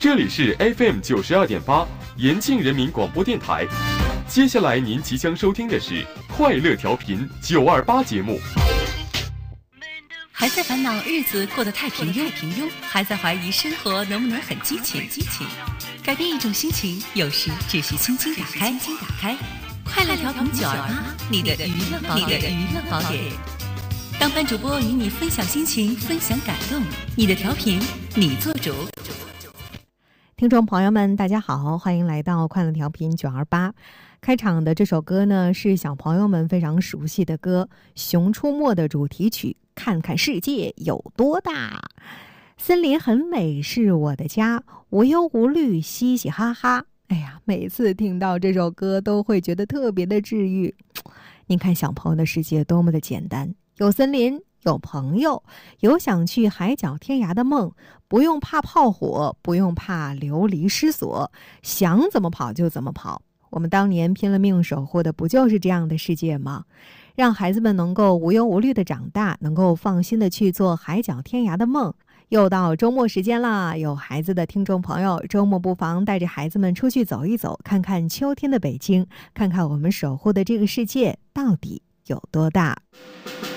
这里是 FM92.8 延庆人民广播电台。接下来您即将收听的是快乐调频928节目。 还在烦恼日子过得太平庸，还在怀疑生活能不能很激情。改变一种心情，有时只需轻轻打开。快乐调频928，你的娱乐宝典。当班主播与你分享心情，分享感动，你的调频你做主。 听众朋友们大家好，欢迎来到快乐调频928。开场的这首歌呢，是小朋友们非常熟悉的歌，《熊出没》的主题曲，看看世界有多大。森林很美是我的家，无忧无虑嘻嘻哈哈。哎呀，每次听到这首歌都会觉得特别的治愈。您看小朋友的世界多么的简单，有森林，有朋友，有想去海角天涯的梦，不用怕炮火，不用怕流离失所，想怎么跑就怎么跑。我们当年拼了命守护的不就是这样的世界吗？让孩子们能够无忧无虑的长大，能够放心的去做海角天涯的梦。又到周末时间啦，有孩子的听众朋友，周末不妨带着孩子们出去走一走，看看秋天的北京，看看我们守护的这个世界到底有多大。